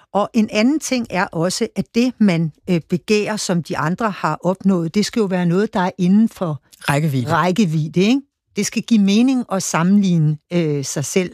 Og en anden ting er også, at det, man begærer, som de andre har opnået, det skal jo være noget, der er inden for rækkevidde, ikke? Det skal give mening at sammenligne sig selv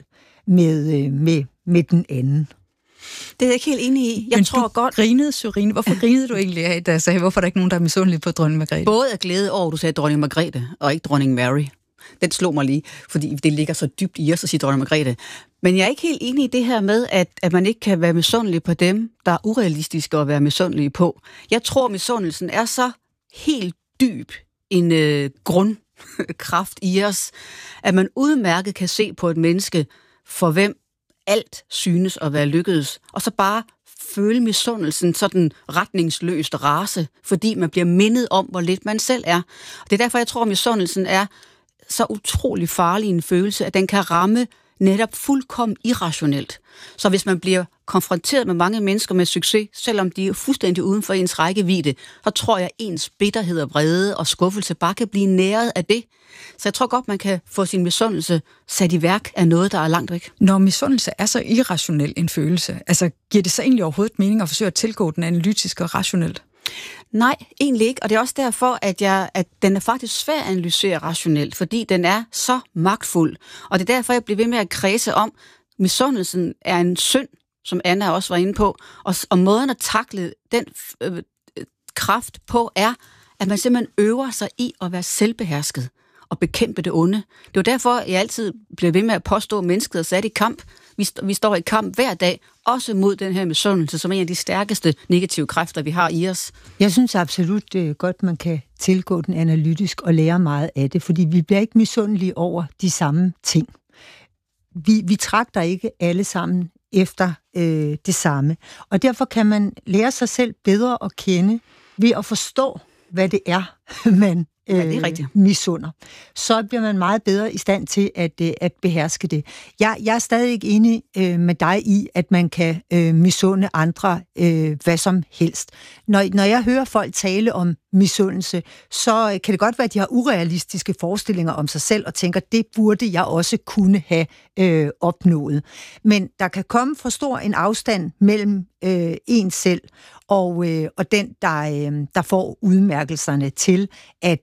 med den anden. Det er jeg ikke helt enig i. Jeg tror godt... Grinede, Sørine. Hvorfor grinede du egentlig af, da jeg sagde, hvorfor er der ikke nogen, der er misundelige på dronning Margrethe? Både af glæde over, du sagde dronning Margrethe, og ikke dronning Mary. Den slog mig lige, fordi det ligger så dybt i os at sige dronning Margrethe. Men jeg er ikke helt enig i det her med, at man ikke kan være misundelig på dem, der er urealistiske at være misundelige på. Jeg tror, misundelsen er så helt dyb en grundkraft i os, at man udmærket kan se på et menneske, for hvem alt synes at være lykkedes, og så bare føle misundelsen sådan retningsløst rase, fordi man bliver mindet om, hvor lidt man selv er. Og det er derfor, jeg tror, at misundelsen er så utrolig farlig en følelse, at den kan ramme netop fuldkommen irrationelt. Så hvis man bliver konfronteret med mange mennesker med succes, selvom de er fuldstændig uden for ens rækkevidde, så tror jeg, at ens bitterhed og vrede og skuffelse bare kan blive næret af det. Så jeg tror godt, man kan få sin misundelse sat i værk af noget, der er langt væk. Når misundelse er så irrationel en følelse, altså giver det så egentlig overhovedet mening at forsøge at tilgå den analytisk og rationelt? Nej, egentlig ikke, og det er også derfor, at den er faktisk svær at analysere rationelt, fordi den er så magtfuld. Og det er derfor, jeg bliver ved med at kredse om, misundelsen er en synd, som Anna også var ine på, og måden at takle den kraft på er, at man simpelthen øver sig i at være selvbehersket og bekæmpe det onde. Det er jo derfor, jeg altid bliver ved med at påstå, at mennesket er sat i kamp. Vi står i kamp hver dag, også mod den her misundelse, som er en af de stærkeste negative kræfter, vi har i os. Jeg synes absolut godt, man kan tilgå den analytisk og lære meget af det, fordi vi bliver ikke misundelige over de samme ting. Vi tragter ikke alle sammen efter det samme, og derfor kan man lære sig selv bedre at kende ved at forstå, hvad det er, man misunder. Så bliver man meget bedre i stand til at beherske det. Jeg er stadig ikke enig med dig i, at man kan misunde andre hvad som helst. Når jeg hører folk tale om misundelse, så kan det godt være, at de har urealistiske forestillinger om sig selv og tænker, det burde jeg også kunne have opnået. Men der kan komme for stor en afstand mellem en selv og den, der får udmærkelserne til, at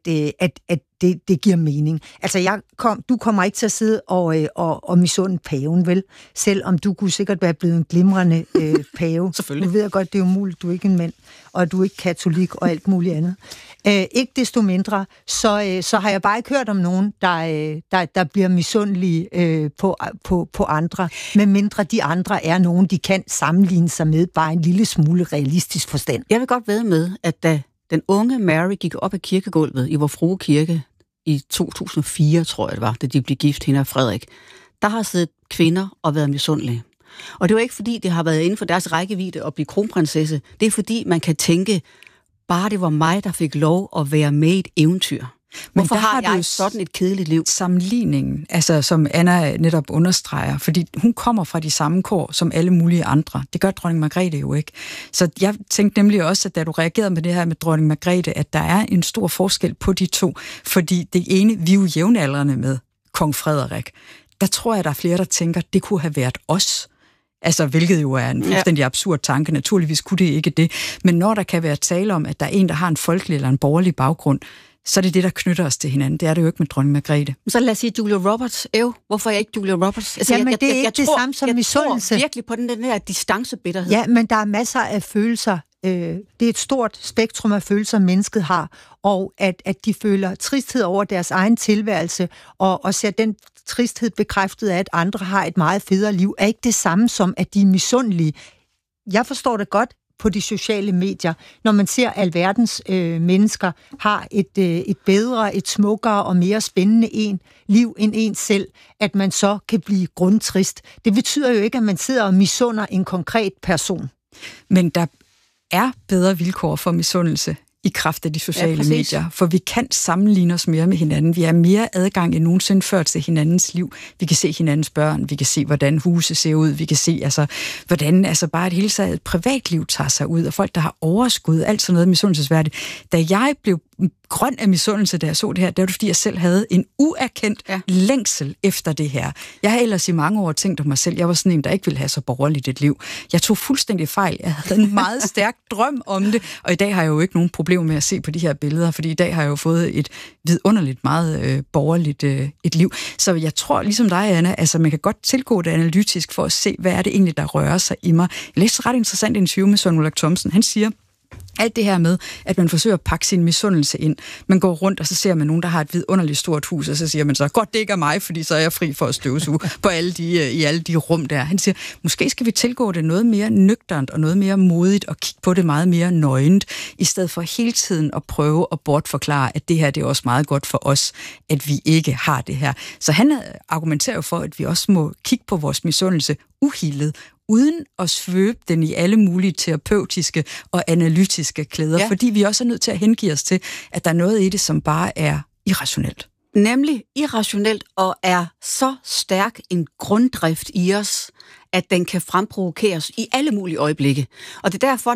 det giver mening. Altså, du kommer ikke til at sidde og misunde paven, vel? Selvom du kunne sikkert være blevet en glimrende pave. Selvfølgelig. Du ved jeg godt, det er umuligt, du er ikke en mand, og du er ikke katolik og alt muligt andet. Ikke desto mindre, så har jeg bare ikke hørt om nogen, der bliver misundelige på andre, medmindre de andre er nogen, de kan sammenligne sig med bare en lille smule realistisk forstand. Jeg vil godt vædde med, at da den unge Mary gik op ad kirkegulvet i Vor Frue Kirke i 2004, tror jeg det var, da de blev gift, hende og Frederik, der har siddet kvinder og været misundelige. Og det var ikke fordi, det har været inden for deres rækkevidde at blive kronprinsesse. Det er fordi, man kan tænke, bare det var mig, der fik lov at være med i et eventyr. Hvorfor har jeg sådan et kedeligt liv? Sammenligningen, altså som Anna netop understreger, fordi hun kommer fra de samme kår som alle mulige andre. Det gør dronning Margrethe jo ikke. Så jeg tænkte nemlig også, at da du reagerede med det her med dronning Margrethe, at der er en stor forskel på de to, fordi det ene, vi er jo jævnaldrende med kong Frederik. Der tror jeg, der er flere, der tænker, det kunne have været os. Altså, hvilket jo er en fuldstændig absurd tanke. Naturligvis kunne det ikke det. Men når der kan være tale om, at der er en, der har en folkelig eller en borgerlig baggrund, så er det det, der knytter os til hinanden. Det er det jo ikke med dronning Margrethe. Så lad os sige Julia Roberts. Hvorfor er jeg ikke Julia Roberts? Altså, jamen, det er ikke det samme som misundelse. Jeg tror virkelig på den der distancebitterhed. Ja, men der er masser af følelser. Det er et stort spektrum af følelser, mennesket har. Og at de føler tristhed over deres egen tilværelse, og ser den tristhed bekræftet af, at andre har et meget federe liv, er ikke det samme som, at de er misundelige. Jeg forstår det godt på de sociale medier, når man ser, at alverdens mennesker har et bedre, et smukkere og mere spændende liv end en selv, at man så kan blive grundtrist. Det betyder jo ikke, at man sidder og misunder en konkret person. Men der er bedre vilkår for misundelse i kraft af de sociale medier, for vi kan sammenligne os mere med hinanden. Vi har mere adgang end nogensinde før til hinandens liv. Vi kan se hinandens børn, vi kan se, hvordan huse ser ud, vi kan se, hvordan bare et hele taget privatliv tager sig ud, og folk, der har overskud, alt sådan noget misundelsesværdigt. Da jeg blev grøn af misundelse, da jeg så det her. Det var det, fordi jeg selv havde en uerkendt længsel efter det her. Jeg har ellers i mange år tænkt om mig selv, jeg var sådan en, der ikke ville have så borgerligt et liv. Jeg tog fuldstændig fejl. Jeg havde en meget stærk drøm om det, og i dag har jeg jo ikke nogen problemer med at se på de her billeder, fordi i dag har jeg jo fået et vidunderligt meget borgerligt et liv. Så jeg tror, ligesom dig, Anna, altså man kan godt tilgå det analytisk for at se, hvad er det egentlig, der rører sig i mig. Jeg læste ret interessant interview med Søren Ulrik Thomsen. Han siger, alt det her med, at man forsøger at pakke sin misundelse ind. Man går rundt, og så ser man nogen, der har et vidunderligt stort hus, og så siger man så, godt det ikke er mig, fordi så er jeg fri for at støvsuge på i alle de rum der. Han siger, måske skal vi tilgå det noget mere nøgternt og noget mere modigt og kigge på det meget mere nøgent, i stedet for hele tiden at prøve at bortforklare, at det her det er også meget godt for os, at vi ikke har det her. Så han argumenterer jo for, at vi også må kigge på vores misundelse uhildet, uden at svøbe den i alle mulige terapeutiske og analytiske klæder, fordi vi også er nødt til at hengive os til, at der er noget i det, som bare er irrationelt. Nemlig irrationelt og er så stærk en grunddrift i os, at den kan fremprovokeres i alle mulige øjeblikke. Og det er derfor,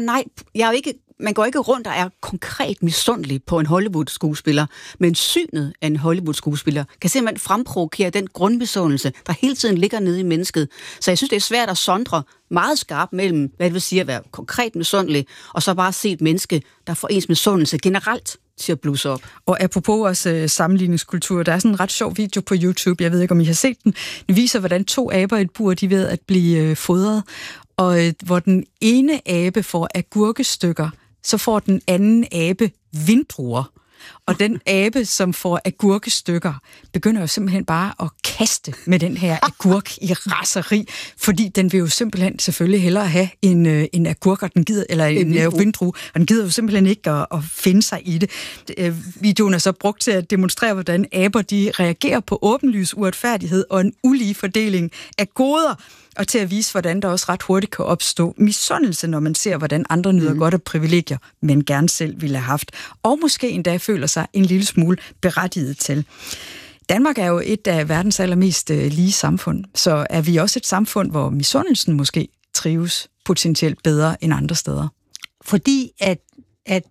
man går ikke rundt og er konkret misundelig på en Hollywood-skuespiller, men synet af en Hollywood-skuespiller kan simpelthen fremprovokere den grundmisundelse, der hele tiden ligger nede i mennesket. Så jeg synes, det er svært at sondre meget skarpt mellem, hvad det vil sige at være konkret misundelig, og så bare se et menneske, der får ens misundelse generelt til at blusse op. Og apropos også sammenligningskultur, der er sådan en ret sjov video på YouTube, jeg ved ikke, om I har set den. Den viser, hvordan 2 aber i et bur, de er ved at blive fodret, og hvor den ene abe får agurkestykker, så får den anden abe vindruer. Og den abe, som får agurkestykker, begynder jo simpelthen bare at kaste med den her agurk i raseri, fordi den vil jo simpelthen selvfølgelig hellere have en agurk, og den gider, eller en vindrue, og den gider jo simpelthen ikke at finde sig i det. Videoen er så brugt til at demonstrere, hvordan aber de reagerer på åbenlys uretfærdighed og en ulige fordeling af goder, og til at vise, hvordan der også ret hurtigt kan opstå misundelse, når man ser, hvordan andre nyder godt af privilegier, men gerne selv ville have haft, og måske endda føler sig en lille smule berettiget til. Danmark er jo et af verdens allermest lige samfund, så er vi også et samfund, hvor misundelsen måske trives potentielt bedre end andre steder. Fordi at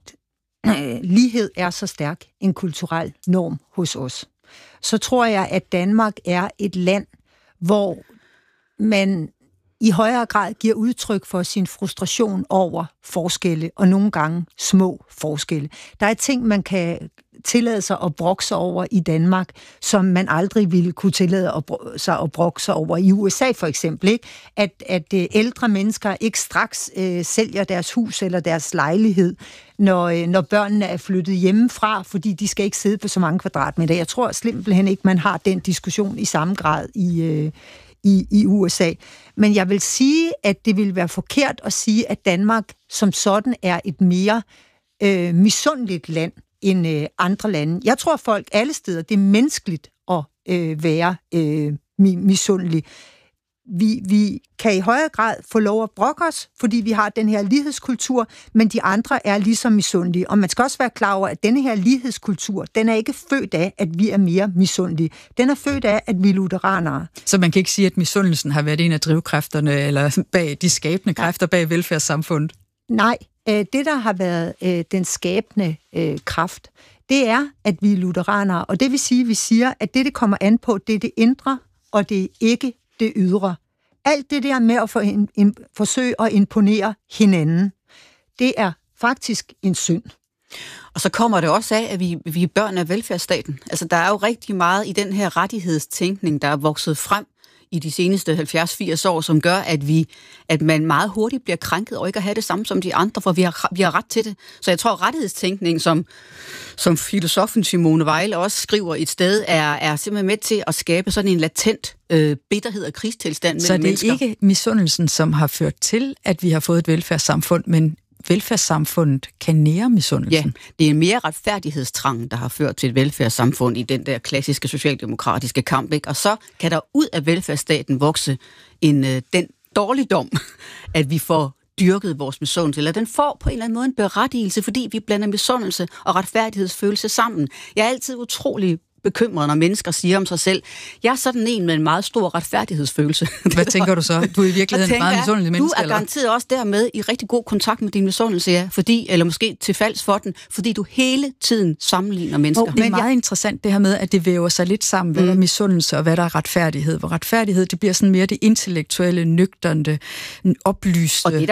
lighed er så stærk en kulturel norm hos os, så tror jeg, at Danmark er et land, hvor man i højere grad giver udtryk for sin frustration over forskelle, og nogle gange små forskelle. Der er ting, man kan tillade sig at brokse over i Danmark, som man aldrig ville kunne tillade sig at brokse over i USA for eksempel. Ikke? At ældre mennesker ikke straks sælger deres hus eller deres lejlighed, når børnene er flyttet hjemmefra, fordi de skal ikke sidde på så mange kvadratmeter. Jeg tror simpelthen ikke, man har den diskussion i samme grad i USA. Men jeg vil sige, at det vil være forkert at sige, at Danmark som sådan er et mere misundeligt land end andre lande. Jeg tror, folk alle steder, det er menneskeligt at være misundelig. Vi kan i højere grad få lov at brokke os, fordi vi har den her lighedskultur, men de andre er ligesom misundelige. Og man skal også være klar over, at denne her lighedskultur, den er ikke født af, at vi er mere misundelige. Den er født af, at vi er lutheranere. Så man kan ikke sige, at misundelsen har været en af drivkræfterne, eller bag de skabende kræfter bag velfærdssamfundet? Nej, det der har været den skabende kraft, det er, at vi er lutheranere. Og det vil sige, at vi siger, at det kommer an på, det er det indre, og det er ikke det ydre. Alt det der med at forsøge at imponere hinanden, det er faktisk en synd. Og så kommer det også af, at vi er børn af velfærdsstaten. Altså, der er jo rigtig meget i den her rettighedstænkning, der er vokset frem i de seneste 70-80 år, som gør, at man meget hurtigt bliver krænket og ikke at have det samme som de andre, for vi har ret til det. Så jeg tror, rettighedstænkning, som filosofen Simone Weil også skriver et sted, er simpelthen med til at skabe sådan en latent bitterhed og krigstilstand mellem mennesker. Så det er ikke misundelsen, som har ført til, at vi har fået et velfærdssamfund, men velfærdssamfundet kan nære misundelsen. Ja, det er mere retfærdighedstrang, der har ført til et velfærdssamfund i den der klassiske socialdemokratiske kamp, ikke? Og så kan der ud af velfærdsstaten vokse den dårligdom, at vi får dyrket vores misundelse, eller den får på en eller anden måde en berettigelse, fordi vi blander misundelse og retfærdighedsfølelse sammen. Jeg er altid utrolig bekymret, når mennesker siger om sig selv, jeg er sådan en med en meget stor retfærdighedsfølelse. Hvad tænker du så? Du er i virkeligheden meget misundelig menneske, du er garanteret også dermed i rigtig god kontakt med din misundelse, ja, fordi, eller måske til falds for den, fordi du hele tiden sammenligner mennesker. Det er meget interessant det her med, at det væver sig lidt sammen, hvad der er misundelse og hvad der er retfærdighed. Hvor retfærdighed, det bliver sådan mere det intellektuelle, nøgterne, oplyste. Og det er